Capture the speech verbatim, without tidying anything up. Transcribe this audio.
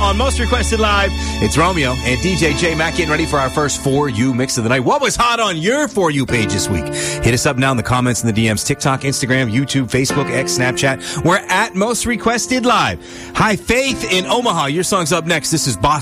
on Most Requested Live. It's Romeo and D J J-Mac getting ready for our first For You mix of the night. What was hot on your For You page this week? Hit us up now in the comments and the D Ms. TikTok, Instagram, YouTube, Facebook, X, Snapchat. We're at Most Requested Live. Hi, Faith in Omaha. Your song's up next. This is Boss